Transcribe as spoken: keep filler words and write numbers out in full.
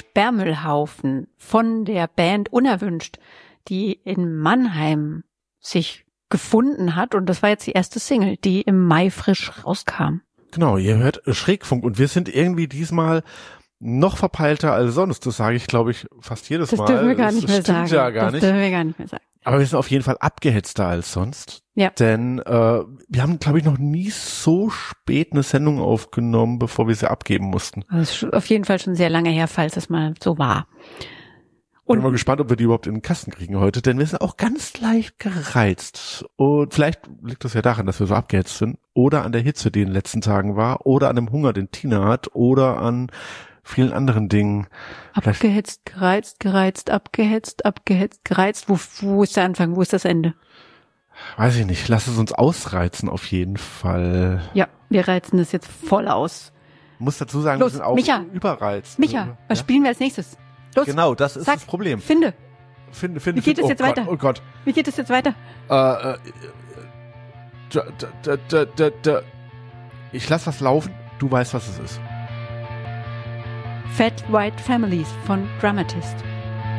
Sperrmüllhaufen von der Band Unerwünscht, die in Mannheim sich gefunden hat. Und das war jetzt die erste Single, die im Mai frisch rauskam. Genau, ihr hört Schrägfunk und wir sind irgendwie diesmal noch verpeilter als sonst. Das sage ich, glaube ich, fast jedes das Mal. Dürfen wir gar nicht das mehr stimmt sagen. ja gar das nicht. dürfen wir gar nicht mehr sagen. Aber wir sind auf jeden Fall abgehetzter als sonst. Ja. Denn äh, wir haben, glaube ich, noch nie so spät eine Sendung aufgenommen, bevor wir sie abgeben mussten. Das ist auf jeden Fall schon sehr lange her, falls es mal so war. Und bin mal gespannt, ob wir die überhaupt in den Kasten kriegen heute, denn wir sind auch ganz leicht gereizt. Und vielleicht liegt das ja daran, dass wir so abgehetzt sind. Oder an der Hitze, die in den letzten Tagen war. Oder an dem Hunger, den Tina hat. Oder an vielen anderen Dingen. Abgehetzt, gereizt, gereizt, abgehetzt, abgehetzt, gereizt. Wo, wo ist der Anfang? Wo ist das Ende? Weiß ich nicht. Lass es uns ausreizen auf jeden Fall. Ja, wir reizen das jetzt voll aus. Ich muss dazu sagen, Los, wir sind auch Micha. überreizt. Micha, was ja? spielen wir als nächstes? Los, Genau, das ist sag, das Problem. Finde. Finde, finde, Wie geht finde. es Oh jetzt Gott, weiter? Oh Gott. Wie geht es jetzt weiter? Äh, äh, da, da, da, da, da. Ich lass was laufen, du weißt, was es ist. Fat White Families von Dramatist.